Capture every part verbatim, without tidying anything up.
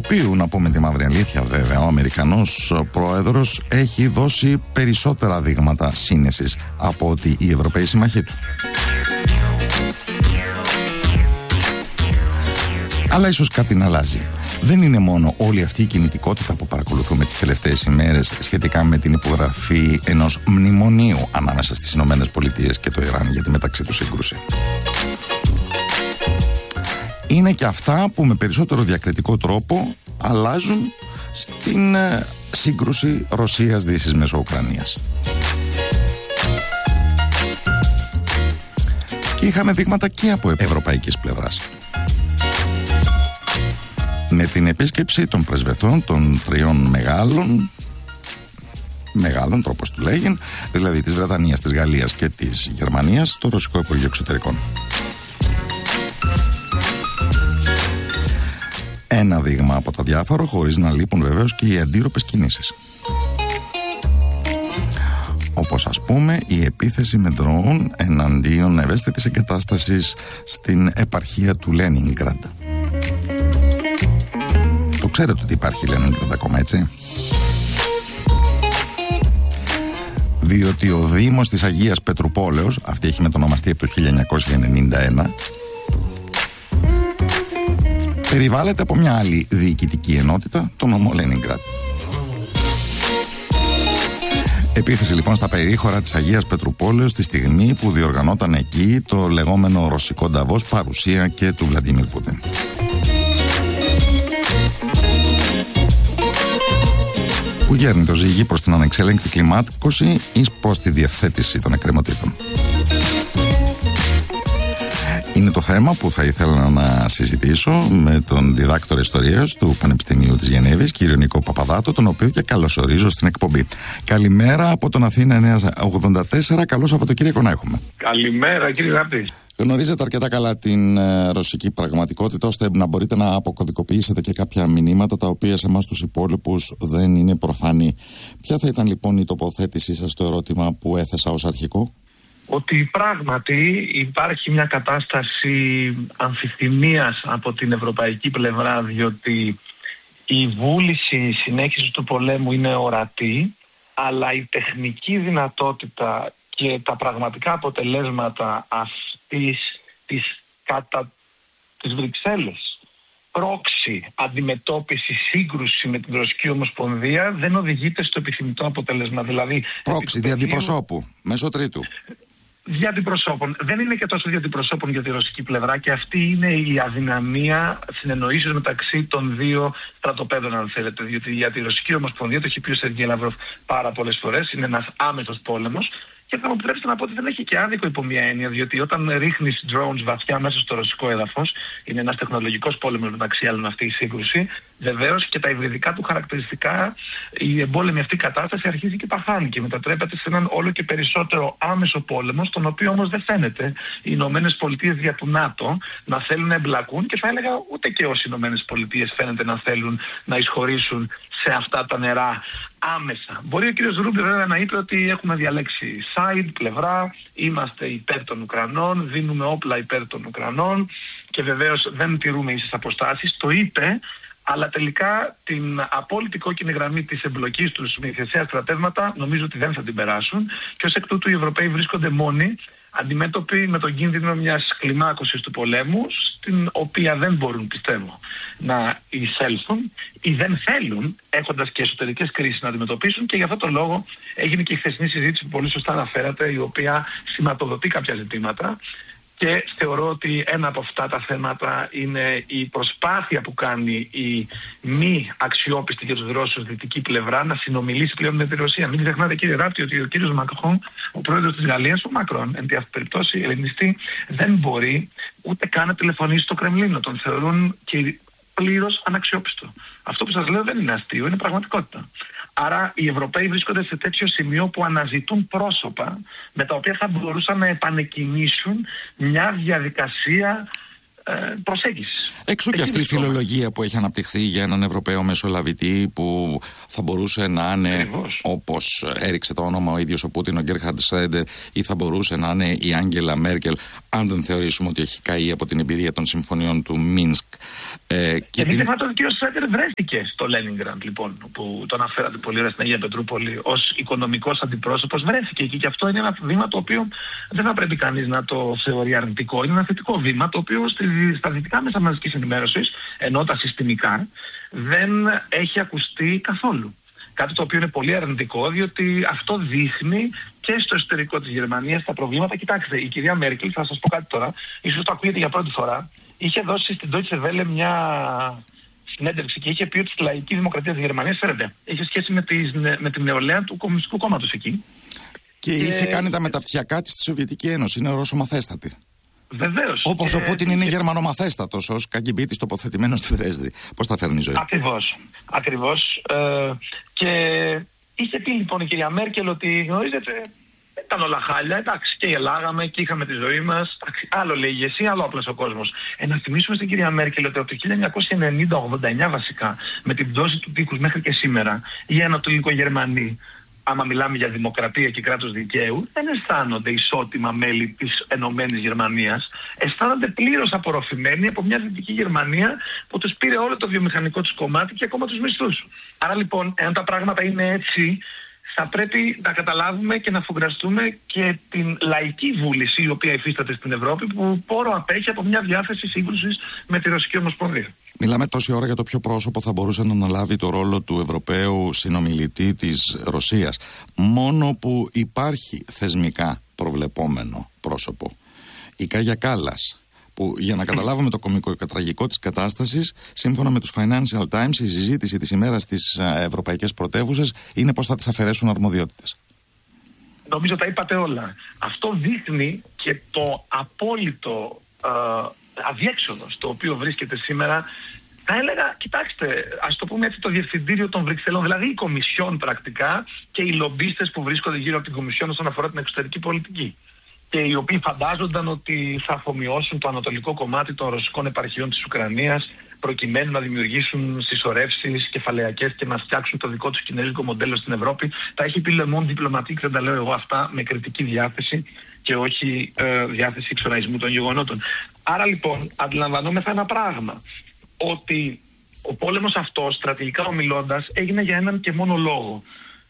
οποίου, να πούμε τη μαύρη αλήθεια βέβαια, ο Αμερικανός πρόεδρος έχει δώσει περισσότερα δείγματα σύνεσης από ότι οι Ευρωπαίοι συμμαχοί του. Αλλά ίσως κάτι να αλλάζει. Δεν είναι μόνο όλη αυτή η κινητικότητα που παρακολουθούμε τις τελευταίες ημέρες σχετικά με την υπογραφή ενός μνημονίου ανάμεσα στις Ηνωμένες Πολιτείες και το Ιράν για τη μεταξύ τους σύγκρουση. Είναι και αυτά που με περισσότερο διακριτικό τρόπο αλλάζουν στην σύγκρουση Ρωσίας-Δύσης μέσω Ουκρανίας. Και είχαμε δείγματα και από ευρωπαϊκής πλευράς. Με την επίσκεψη των πρεσβευτών των τριών μεγάλων, μεγάλων τρόπος του λέγειν, δηλαδή της Βρετανίας, της Γαλλίας και της Γερμανίας, στο Ρωσικό Υπουργείο Εξωτερικών. Ένα δείγμα από τα διάφορα, χωρίς να λείπουν βεβαίως και οι αντίρροπες κινήσεις. Όπως ας πούμε η επίθεση με ντρόουν εναντίον ευαίσθητης εγκατάστασης στην επαρχία του Λένινγκραντ. Το ξέρετε ότι υπάρχει Λένινγκραντ ακόμα, έτσι? Διότι ο Δήμος της Αγίας Πετρουπόλεως, αυτή έχει μετονομαστεί από το χίλια εννιακόσια ενενήντα ένα, περιβάλλεται από μια άλλη διοικητική ενότητα, το νομό Λένινγκραντ. Επίθεση λοιπόν στα περίχωρα της Αγίας Πετρουπόλεως τη στιγμή που διοργανόταν εκεί το λεγόμενο ρωσικό Νταβός, παρουσία και του Βλαντίμιρ Πούτιν. Που γέρνει το ζύγι προς την ανεξέλεγκτη κλιμάκωση εις προς τη διευθέτηση των εκκρεμωτήτων. Είναι το θέμα που θα ήθελα να συζητήσω με τον διδάκτορα ιστορίας του Πανεπιστημίου της Γενέβης, κύριο Νίκο Παπαδάτο, τον οποίο και καλωσορίζω στην εκπομπή. Καλημέρα από τον Αθήνα εννιακόσια ογδόντα τέσσερα. Καλό Σαββατοκύριακο να έχουμε. Καλημέρα, κύριε Ράπτη. Γνωρίζετε αρκετά καλά την ε, ρωσική πραγματικότητα, ώστε να μπορείτε να αποκωδικοποιήσετε και κάποια μηνύματα τα οποία σε εμάς τους υπόλοιπους δεν είναι προφανή. Ποια θα ήταν λοιπόν η τοποθέτησή σας στο ερώτημα που έθεσα ως αρχικό? Ότι πράγματι υπάρχει μια κατάσταση αμφιθυμίας από την ευρωπαϊκή πλευρά, διότι η βούληση συνέχισης του πολέμου είναι ορατή, αλλά η τεχνική δυνατότητα και τα πραγματικά αποτελέσματα αυτής της κατά της Βρυξέλλες πρόξη αντιμετώπιση, σύγκρουση με την Ρωσική Ομοσπονδία δεν οδηγείται στο επιθυμητό αποτέλεσμα. Δηλαδή, πρόξη δια αντιπροσώπου, μέσω τρίτου. Δια αντιπροσώπων. Δεν είναι και τόσο δια αντιπροσώπων για τη ρωσική πλευρά, και αυτή είναι η αδυναμία συνεννοήσεως μεταξύ των δύο στρατοπέδων, αν θέλετε. Διότι για τη Ρωσική Ομοσπονδία, το έχει πει ο Σεργέη Λαυρόφ πάρα πολλές φορές, είναι ένας άμεσος πόλεμος. Και θα μου επιτρέψετε να πω ότι δεν έχει και άδικο υπό μία έννοια, διότι όταν ρίχνεις drones βαθιά μέσα στο ρωσικό έδαφος, είναι ένας τεχνολογικός πόλεμος μεταξύ άλλων αυτή η σύγκρουση, βεβαίως και τα υβριδικά του χαρακτηριστικά, η εμπόλεμη αυτή κατάσταση αρχίζει και παχάνει και μετατρέπεται σε έναν όλο και περισσότερο άμεσο πόλεμο, στον οποίο όμως δεν φαίνεται οι Ηνωμένες Πολιτείες δια του ΝΑΤΟ να θέλουν να εμπλακούν, και θα έλεγα ούτε και ως οι Ηνωμένες Πολιτείες φαίνεται να θέλουν να εισχωρήσουν σε αυτά τα νερά άμεσα. Μπορεί ο κύριος Ρούμπι βέβαια να είπε ότι έχουμε διαλέξει side, πλευρά, είμαστε υπέρ των Ουκρανών, δίνουμε όπλα υπέρ των Ουκρανών και βεβαίως δεν τηρούμε ίσες αποστάσεις. Το είπε, αλλά τελικά την απόλυτη κόκκινη γραμμή της εμπλοκής τους με χερσαία στρατεύματα νομίζω ότι δεν θα την περάσουν, και ως εκ τούτου οι Ευρωπαίοι βρίσκονται μόνοι, αντιμέτωποι με τον κίνδυνο μιας κλιμάκωσης του πολέμου, στην οποία δεν μπορούν, πιστεύω, να εισέλθουν ή δεν θέλουν, έχοντας και εσωτερικές κρίσεις να αντιμετωπίσουν, και γι' αυτό το λόγο έγινε και η χθεσινή συζήτηση που πολύ σωστά αναφέρατε, η οποία σηματοδοτεί κάποια ζητήματα. Και θεωρώ ότι ένα από αυτά τα θέματα είναι η προσπάθεια που κάνει η μη αξιόπιστη για τους Ρώσους δυτική πλευρά να συνομιλήσει πλέον με τη Ρωσία. Μην ξεχνάτε, κύριε Ράπτη, ότι ο κύριος Μακρόν, ο πρόεδρος της Γαλλίας, ο Μακρόν, εν τη αυτή περιπτώσει ελληνιστή, δεν μπορεί ούτε καν να τηλεφωνήσει στο Κρεμλίνο. Τον θεωρούν και πλήρως αναξιόπιστο. Αυτό που σας λέω δεν είναι αστείο, είναι πραγματικότητα. Άρα οι Ευρωπαίοι βρίσκονται σε τέτοιο σημείο που αναζητούν πρόσωπα με τα οποία θα μπορούσαν να επανεκκινήσουν μια διαδικασία προσέγγισης. Εξού και αυτή η φιλολογία που έχει αναπτυχθεί για έναν Ευρωπαίο μεσολαβητή που θα μπορούσε να είναι, ακριβώς, όπως έριξε το όνομα ο ίδιος ο Πούτιν, ο Γκέρχαρντ Σρέντερ, ή θα μπορούσε να είναι η Άγγελα Μέρκελ, αν δεν θεωρήσουμε ότι έχει καεί από την εμπειρία των συμφωνιών του Μίνσκ. Ε, και μην ξεχνάτε ότι ο κ. Σρέντερ βρέθηκε στο Λένινγκραντ, λοιπόν, που τον αναφέρατε πολύ ωραία στην Αγία Πετρούπολη, ως οικονομικός αντιπρόσωπος. Βρέθηκε εκεί και αυτό είναι ένα βήμα το οποίο δεν θα πρέπει κανείς να το θεωρεί αρνητικό. Είναι ένα θετικό βήμα το οποίο στη, στα δυτικά μέσα μαζικής ενημέρωσης, ενώ τα συστημικά, δεν έχει ακουστεί καθόλου. Κάτι το οποίο είναι πολύ αρνητικό, διότι αυτό δείχνει και στο εσωτερικό της Γερμανίας τα προβλήματα. Κοιτάξτε, η κυρία Μέρκελ, θα σας πω κάτι τώρα, ίσως το ακούγεται για πρώτη φορά, είχε δώσει στην Deutsche Welle μια συνέντευξη και είχε πει ότι στη λαϊκή δημοκρατία της Γερμανίας, φέρετε, είχε σχέση με, τις, με την νεολαία του Κομμουνιστικού Κόμματος εκεί. Και, και είχε κάνει τα μεταπτυχιακά της στη Σοβιετική Ένωση, είναι ρωσομαθέστατη. Βεβαίως. Όπως και... ο Πούτιν είναι γερμανομαθέστατος, ως καγκιμπίτης τοποθετημένος στη Δρέσδη. Πώς θα φέρνει η ζωή. Ακριβώς. Ακριβώς. Ε, και είχε πει λοιπόν η κυρία Μέρκελ ότι γνωρίζετε, ήταν όλα χάλια, εντάξει, και γελάγαμε και είχαμε τη ζωή μας. Άλλο λέει η ηγεσία, άλλο απλώς ο κόσμος. Ε, να θυμίσουμε στην κυρία Μέρκελ ότι από το χίλια εννιακόσια ενενήντα ογδόντα εννιά βασικά, με την πτώση του τείχους μέχρι και σήμερα, οι Ανατολικογερμανοί, άμα μιλάμε για δημοκρατία και κράτος δικαίου, δεν αισθάνονται ισότιμα μέλη της Ενωμένης Γερμανίας. Αισθάνονται πλήρως απορροφημένοι από μια Δυτική Γερμανία που τους πήρε όλο το βιομηχανικό τους κομμάτι και ακόμα τους μισθούς. Άρα λοιπόν, εάν τα πράγματα είναι έτσι, θα πρέπει να καταλάβουμε και να φουγκραστούμε και την λαϊκή βούληση η οποία υφίσταται στην Ευρώπη, που πόρο απέχει από μια διάθεση σύγκρουσης με τη Ρωσική Ομοσπονδία. Μιλάμε τόση ώρα για το ποιο πρόσωπο θα μπορούσε να αναλάβει το ρόλο του Ευρωπαίου συνομιλητή της Ρωσίας. Μόνο που υπάρχει θεσμικά προβλεπόμενο πρόσωπο, η Κάγια Κάλλας, που για να καταλάβουμε το κωμικό και τραγικό της κατάστασης, σύμφωνα με τους Financial Times, η συζήτηση της ημέρας στις ευρωπαϊκές πρωτεύουσες είναι πώς θα τις αφαιρέσουν αρμοδιότητες. Νομίζω τα είπατε όλα. Αυτό δείχνει και το απόλυτο ε, αδιέξοδο στο οποίο βρίσκεται σήμερα. Θα έλεγα, κοιτάξτε, ας το πούμε έτσι, το Διευθυντήριο των Βρυξελών, δηλαδή η Κομισιόν πρακτικά και οι λομπίστες που βρίσκονται γύρω από την Κομισιόν όσον αφορά την εξωτερική πολιτική. Και οι οποίοι φαντάζονταν ότι θα αφομοιώσουν το ανατολικό κομμάτι των ρωσικών επαρχιών της Ουκρανίας προκειμένου να δημιουργήσουν συσσωρεύσεις κεφαλαιακές και να φτιάξουν το δικό τους κινέζικο μοντέλο στην Ευρώπη. Τα έχει πει Le Monde Diplomatique, δεν τα λέω εγώ αυτά, με κριτική διάθεση και όχι ε, διάθεση εξοραϊσμού των γεγονότων. Άρα λοιπόν αντιλαμβανόμεθα ένα πράγμα, ότι ο πόλεμος αυτός, στρατηγικά ομιλώντας, έγινε για έναν και μόνο λόγο.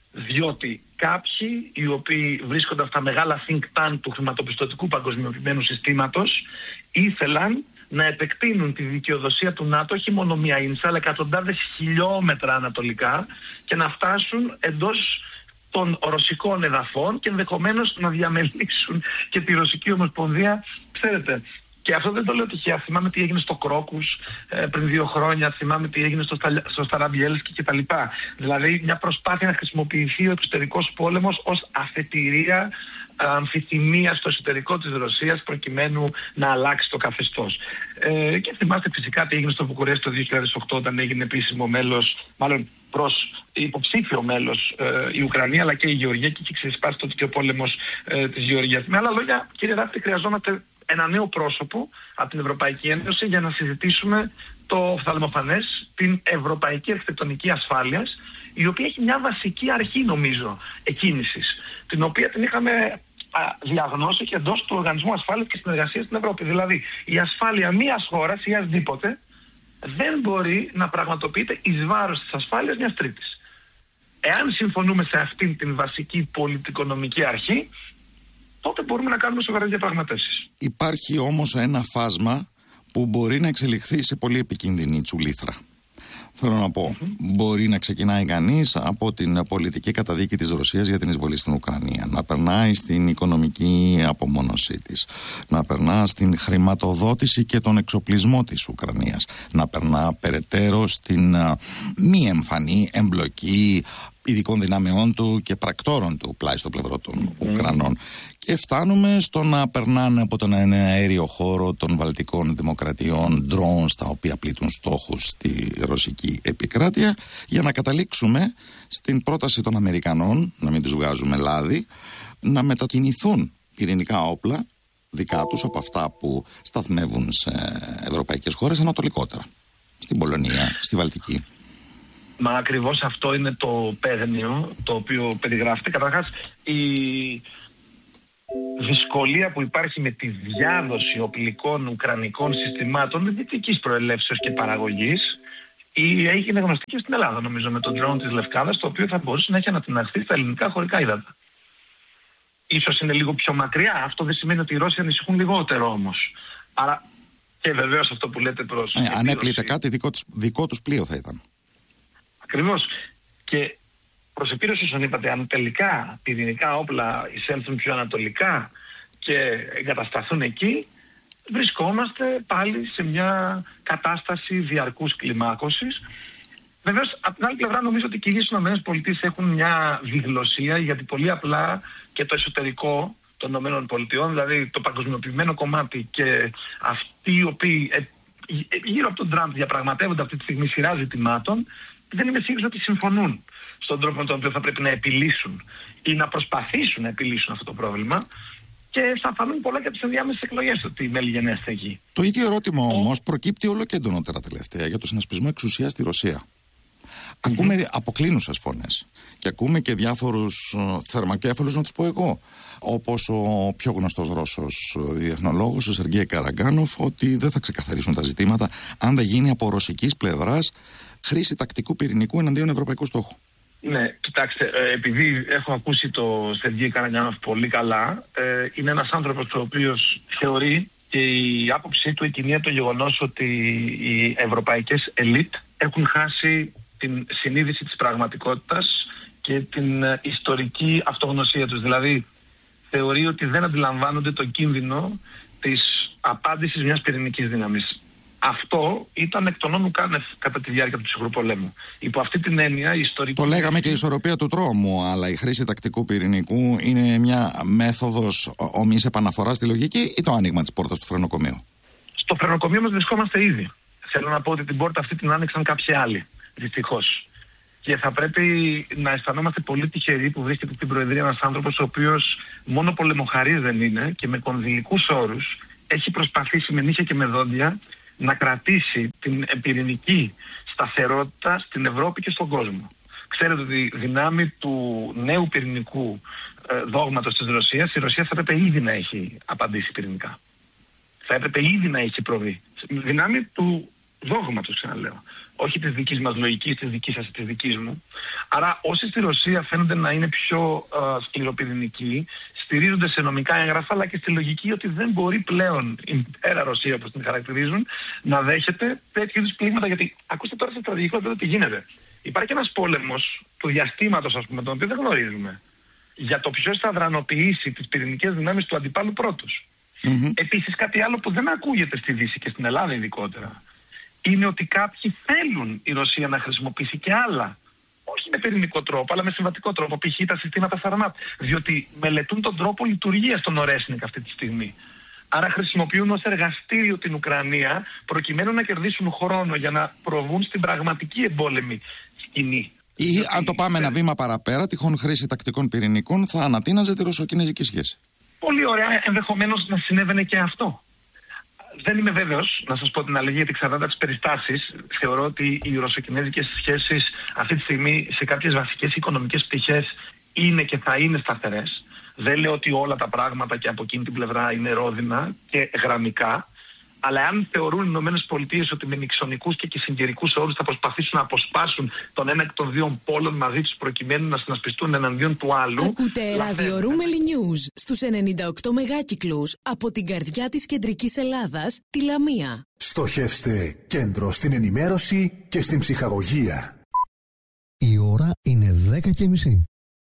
Διότι κάποιοι οι οποίοι βρίσκονταν στα μεγάλα think tank του χρηματοπιστωτικού παγκοσμιοποιημένου συστήματος ήθελαν να επεκτείνουν τη δικαιοδοσία του ΝΑΤΟ όχι μόνο μία ίνσα, αλλά εκατοντάδες χιλιόμετρα ανατολικά και να φτάσουν εντός των ρωσικών εδαφών και ενδεχομένως να διαμελήσουν και τη Ρωσική Ομοσπονδία. Ξέρετε, και αυτό δεν το λέω τυχαία. Θυμάμαι τι έγινε στο Κρόκους ε, πριν δύο χρόνια, θυμάμαι τι έγινε στο, Στα, στο Σταραμπιέλσκι κτλ. Δηλαδή μια προσπάθεια να χρησιμοποιηθεί ο εξωτερικός πόλεμος ως αφετηρία αμφιθυμία στο εσωτερικό της Ρωσίας προκειμένου να αλλάξει το καθεστώς. Ε, και θυμάστε φυσικά τι έγινε στο Βουκουρέστι το δύο χιλιάδες οκτώ όταν έγινε επίσημο μέλος, μάλλον προς υποψήφιο μέλος ε, η Ουκρανία αλλά και η Γεωργία και είχε ξεσπάσει τότε και ο πόλεμος ε, της Γεωργίας. Με άλλα λόγια, κύριε Ράφτη, χρειαζόμαστε ένα νέο πρόσωπο από την Ευρωπαϊκή Ένωση για να συζητήσουμε το οφθαλμοφανές, την ευρωπαϊκή αρχιτεκτονική ασφάλειας, η οποία έχει μια βασική αρχή νομίζω εκκίνησης, την οποία την είχαμε α, διαγνώσει και εντός του Οργανισμού Ασφάλειας και Συνεργασίας στην Ευρώπη. Δηλαδή η ασφάλεια μιας χώρας ή ασδήποτε δεν μπορεί να πραγματοποιείται εις βάρος της ασφάλειας μιας τρίτης. Εάν συμφωνούμε σε αυτήν την βασική πολιτικονομική αρχή, τότε μπορούμε να κάνουμε σοβαρές διαπραγματεύσεις. Υπάρχει όμως ένα φάσμα που μπορεί να εξελιχθεί σε πολύ επικίνδυνη τσουλήθρα. Θέλω να πω, mm-hmm. μπορεί να ξεκινάει κανείς από την πολιτική καταδίκη της Ρωσίας για την εισβολή στην Ουκρανία, να περνάει στην οικονομική απομόνωσή της, να περνά στην χρηματοδότηση και τον εξοπλισμό της Ουκρανίας, να περνά περαιτέρω στην α, μη εμφανή εμπλοκή ειδικών δυνάμεών του και πρακτόρων του πλάι στο πλευρό των mm. Ουκρανών. Και φτάνουμε στο να περνάνε από τον αέριο χώρο των βαλτικών δημοκρατιών drones τα οποία πλήττουν στόχους στη ρωσική επικράτεια, για να καταλήξουμε στην πρόταση των Αμερικανών, να μην τους βγάζουμε λάδι, να μετακινηθούν πυρηνικά όπλα δικά τους από αυτά που σταθμεύουν σε ευρωπαϊκές χώρες ανατολικότερα. Στην Πολωνία, στη Βαλτική. Μα ακριβώς αυτό είναι το παίγνιο το οποίο περιγράφεται. Καταρχάς, η δυσκολία που υπάρχει με τη διάδοση οπλικών ουκρανικών συστημάτων δυτικής προελεύσεως και παραγωγής ή έγινε γνωστή και στην Ελλάδα, νομίζω, με τον drone της Λευκάδας, το οποίο θα μπορούσε να έχει ανατιναχθεί στα ελληνικά χωρικά ύδατα. Ίσως είναι λίγο πιο μακριά, αυτό δεν σημαίνει ότι οι Ρώσοι ανησυχούν λιγότερο όμως. Άρα, και βεβαίως αυτό που λέτε προς... Ε, αν έπλητε κάτι, δικό τους, δικό τους πλοίο θα ήταν. Ακριβώς. Και προς επίρρωση, όσον είπατε, αν τελικά πυρηνικά όπλα εισέλθουν πιο ανατολικά και εγκατασταθούν εκεί, βρισκόμαστε πάλι σε μια κατάσταση διαρκούς κλιμάκωσης. Βεβαίως, από την άλλη πλευρά, νομίζω ότι και οι ΗΠΑ έχουν μια διγλωσία, γιατί πολύ απλά και το εσωτερικό των ΗΠΑ, δηλαδή το παγκοσμιοποιημένο κομμάτι και αυτοί οι οποίοι ε, γύρω από τον Τραμπ διαπραγματεύονται αυτή τη στιγμή σειρά ζητημάτων, δεν είμαι σίγουρος ότι συμφωνούν στον τρόπο με τον οποίο θα πρέπει να επιλύσουν ή να προσπαθήσουν να επιλύσουν αυτό το πρόβλημα. Και θα φανούν πολλά και από τις ενδιάμεσες εκλογές ότι η μέλη θα γίνει. Το ίδιο ερώτημα όμως προκύπτει όλο και εντονότερα τελευταία για το συνασπισμό εξουσίας στη Ρωσία. Mm-hmm. Ακούμε αποκλίνουσες φωνές και ακούμε και διάφορους uh, θερμακέφαλους, να τους πω εγώ, όπως ο πιο γνωστός Ρώσος διεθνολόγος, ο Σεργέη Καραγκάνοφ, ότι δεν θα ξεκαθαρίσουν τα ζητήματα αν δεν γίνει από ρωσικής πλευράς χρήση τακτικού πυρηνικού εναντίον ευρωπαϊκού στόχου. Ναι, κοιτάξτε, ε, επειδή έχω ακούσει το Σεργέη Καραγκάνοφ πολύ καλά, ε, είναι ένας άνθρωπος ο οποίος θεωρεί και η άποψή του εκκινεί το γεγονός ότι οι ευρωπαϊκές ελίτ έχουν χάσει την συνείδηση της πραγματικότητας και την ε, ιστορική αυτογνωσία τους. Δηλαδή, θεωρεί ότι δεν αντιλαμβάνονται τον κίνδυνο της απάντησης μιας πυρηνικής δύναμης. Αυτό ήταν εκ των όνου κάνευ κατά τη διάρκεια του ψυχρού πολέμου. Υπό αυτή την έννοια η ιστορική... Το λέγαμε και η ισορροπία του τρόμου, αλλά η χρήση τακτικού πυρηνικού είναι μια μέθοδος ομοίης επαναφοράς στη λογική ή το άνοιγμα της πόρτας του φρενοκομείου? Στο φρενοκομείο μας βρισκόμαστε ήδη. Θέλω να πω ότι την πόρτα αυτή την άνοιξαν κάποιοι άλλοι, δυστυχώς. Και θα πρέπει να αισθανόμαστε πολύ τυχεροί που βρίσκεται στην Προεδρία ένας άνθρωπος ο οποίος μόνο πολεμοχαρής δεν είναι και με κονδυλικούς όρους έχει προσπαθήσει με νύχια και με δόντια να κρατήσει την πυρηνική σταθερότητα στην Ευρώπη και στον κόσμο. Ξέρετε ότι η δυνάμει του νέου πυρηνικού ε, δόγματος της Ρωσίας, η Ρωσία θα έπρεπε ήδη να έχει απαντήσει πυρηνικά. Θα έπρεπε ήδη να έχει προβεί. Δυνάμει του δόγματος, ξαναλέω. Όχι της δικής μας λογικής, της δικής σας, της δικής μου. Άρα όσοι στη Ρωσία φαίνονται να είναι πιο uh, σκληροπυρηνικοί, στηρίζονται σε νομικά έγγραφα, αλλά και στη λογική ότι δεν μπορεί πλέον η μητέρα Ρωσία, όπως την χαρακτηρίζουν, να δέχεται τέτοιου είδους πλήγματα. Γιατί ακούστε τώρα στο στρατηγικό επίπεδο τι γίνεται. Υπάρχει ένας πόλεμος του διαστήματος, ας πούμε, τον οποίο δεν γνωρίζουμε, για το ποιος θα δρανοποιήσει τις πυρηνικές δυνάμεις του αντιπάλου πρώτος. Mm-hmm. Επίσης κάτι άλλο που δεν ακούγεται στη Δύση και στην Ελλάδα ειδικότερα, είναι ότι κάποιοι θέλουν η Ρωσία να χρησιμοποιήσει και άλλα, όχι με πυρηνικό τρόπο, αλλά με συμβατικό τρόπο, π.χ. τα συστήματα Σαρμάτ, διότι μελετούν τον τρόπο λειτουργίας των Ορέσνικ αυτή τη στιγμή. Άρα χρησιμοποιούν ως εργαστήριο την Ουκρανία, προκειμένου να κερδίσουν χρόνο για να προβούν στην πραγματική εμπόλεμη σκηνή. Ή διότι, αν το πάμε ένα βήμα παραπέρα, τυχόν χρήση τακτικών πυρηνικών θα ανατείναζε τη ρωσοκινέζικη σχέση. Πολύ ωραία, ενδεχομένως να συνέβαινε και αυτό. Δεν είμαι βέβαιος, να σας πω την αλήθεια, γιατί εξαρτάται από τις περιστάσεις. Θεωρώ ότι οι ρωσοκινέζικες σχέσεις αυτή τη στιγμή σε κάποιες βασικές οικονομικές πτυχές είναι και θα είναι σταθερές. Δεν λέω ότι όλα τα πράγματα και από εκείνη την πλευρά είναι ρόδινα και γραμμικά. Αλλά αν θεωρούν οι ΗΠΑ ότι με νιξονικούς και κισιγκερικούς όρους θα προσπαθήσουν να αποσπάσουν τον ένα εκ των δύο πόλων μαζί τους προκειμένου να συνασπιστούν εναντίον του άλλου. Ακούτε ραδιορούμελη News στους ενενήντα οκτώ μεγάκυκλους από την καρδιά της κεντρικής Ελλάδας, τη Λαμία. Στοχεύστε κέντρο στην ενημέρωση και στην ψυχαγωγία. Η ώρα είναι δέκα και μισή.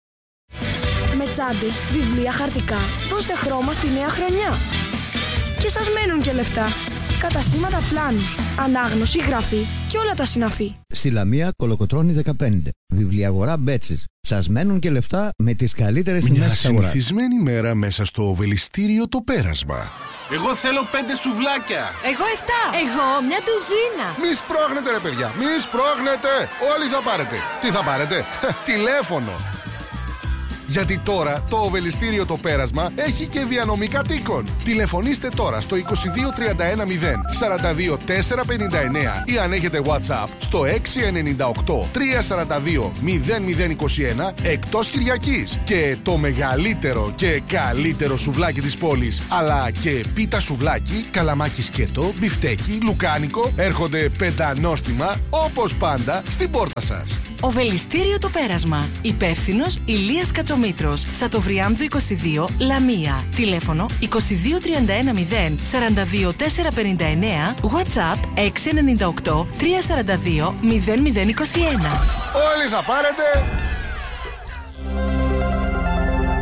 Με τσάντες, βιβλία, χαρτικά, δώστε χρώμα στη νέα χρονιά. Και σας μένουν και λεφτά. Καταστήματα πλάνους, ανάγνωση, γραφή και όλα τα συναφή. Στη Λαμία Κολοκοτρώνη δεκαπέντε. Βιβλιαγορά Μπέτσης. Σας μένουν και λεφτά με τις καλύτερες τιμές της αγοράς. Μια συνηθισμένη μέρα μέσα στο Βελιστήριο το πέρασμα. Εγώ θέλω πέντε σουβλάκια. Εγώ εφτά. Εγώ μια ντουζίνα. Μη σπρώχνετε ρε παιδιά, μη σπρώχνετε. Όλοι θα πάρετε. Τι θα πάρετε? Τηλέφωνο. Γιατί τώρα το Οβελιστήριο Το Πέρασμα έχει και διανομή κατοίκων. Τηλεφωνήστε τώρα στο είκοσι δύο τριάντα ένα μηδέν σαράντα δύο τετρακόσια πενήντα εννέα ή αν έχετε WhatsApp στο έξι εννιά οκτώ τρία σαράντα δύο μηδέν μηδέν είκοσι ένα εκτός Κυριακής. Και το μεγαλύτερο και καλύτερο σουβλάκι της πόλης, αλλά και πίτα σουβλάκι, καλαμάκι σκέτο, μπιφτέκι, λουκάνικο, έρχονται πεντανόστιμα όπως πάντα στην πόρτα σας. Οβελιστήριο Το Πέρασμα. Υπεύθυνος Ηλίας Κατσομήτρος. Σατοβριάμδου είκοσι δύο, Λαμία. Τηλέφωνο είκοσι δύο τριάντα ένα μηδέν σαράντα δύο τετρακόσια πενήντα εννέα. WhatsApp έξι εννιά οκτώ τρία σαράντα δύο μηδέν μηδέν είκοσι ένα. Όλοι θα πάρετε.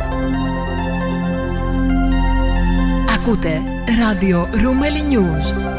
Ακούτε ράδιο Ρούμελι News.